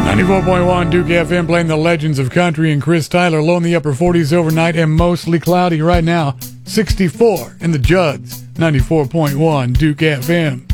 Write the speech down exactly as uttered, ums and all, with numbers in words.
ninety-four point one Duke F M playing the legends of country and Chris Tyler. Low in the upper forties overnight and mostly cloudy right now. sixty-four in the Judds. ninety-four point one Duke F M.